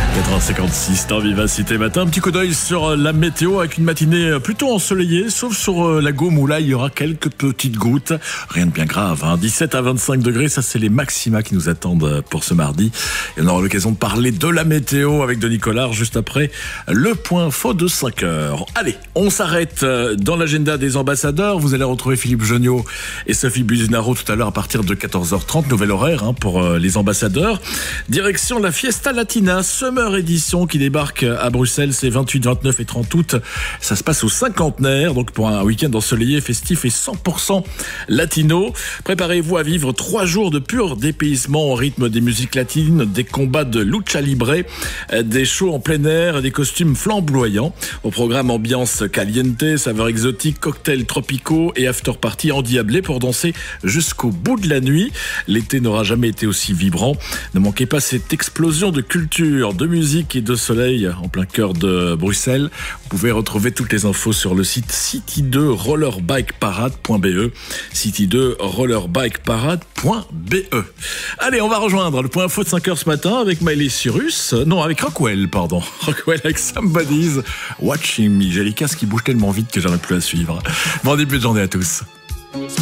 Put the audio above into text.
4h56 dans Vivacité Matin. Un petit coup d'œil sur la météo avec une matinée plutôt ensoleillée, sauf sur la Gaume où là il y aura quelques petites gouttes. Rien de bien grave, 17 à 25 degrés, ça c'est les maxima qui nous attendent pour ce mardi. Et on aura l'occasion de parler de la météo avec Denis Collard juste après le point info de 5h. Allez, on s'arrête dans l'agenda des ambassadeurs. Vous allez retrouver Philippe Geniaud et Sophie Buzinaro tout à l'heure à partir de 14h30, nouvel horaire pour les ambassadeurs. Direction la Fiesta Latina Summer Edition qui débarque à Bruxelles, c'est 28, 29 et 30 août. Ça se passe au Cinquantenaire, donc pour un week-end ensoleillé, festif et 100% latino. Préparez-vous à vivre 3 jours de pur dépaysement au rythme des musiques latines, des combats de lucha libre, des shows en plein air, des costumes flamboyants. Au programme ambiance caliente, saveurs exotiques, cocktails tropicaux et after party endiablés pour danser jusqu'au bout de la nuit. L'été n'aura jamais été aussi vibrant. Ne manquez pas cette explosion de culture, de musique et de soleil en plein cœur de Bruxelles. Vous pouvez retrouver toutes les infos sur le site city2rollerbikeparade.be city2rollerbikeparade.be. Allez, on va rejoindre le point info de 5h ce matin avec Miley Cyrus. Non, avec Rockwell, pardon. Rockwell avec Somebody's Watching Me. J'ai les casques qui bougent tellement vite que j'arrive plus à suivre. Bon début de journée à tous.